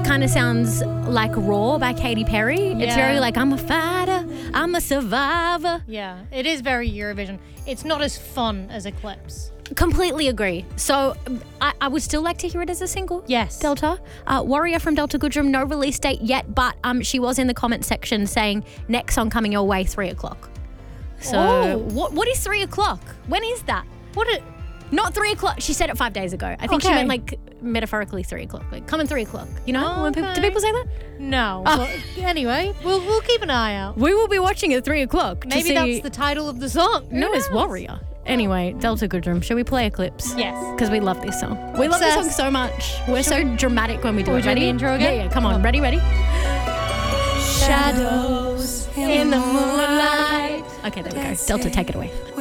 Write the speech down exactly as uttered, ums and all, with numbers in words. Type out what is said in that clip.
kind of sounds like Raw by Katy Perry. It's Yeah. very like, I'm a fighter, I'm a survivor. Yeah, it is very Eurovision. It's not as fun as Eclipse. Completely agree. So um, I, I would still like to hear it as a single. Yes. Delta. Uh, Warrior from Delta Goodrum, no release date yet, but um, she was in the comment section saying next song coming your way, three o'clock. So Oh. what what is three o'clock? When is that? What it? Not three o'clock. She said it five days ago. I think she Okay. meant like metaphorically three o'clock. Like coming three o'clock. You know? Oh, When people, do okay. people say that? No. Oh. But anyway, we'll we'll keep an eye out. We will be watching at three o'clock. to Maybe see- that's the title of the song. Who No, it's knows? Warrior. Anyway, Delta Goodrum. Shall we play Eclipse? Yes. Because we love this song. We love this song Obsessed. so much. We're so dramatic when we do Are we it. doing Ready? the intro again? Yeah, yeah. Come on. Ready, ready? Shadows In the moonlight. Okay, there we go. Delta, take it away.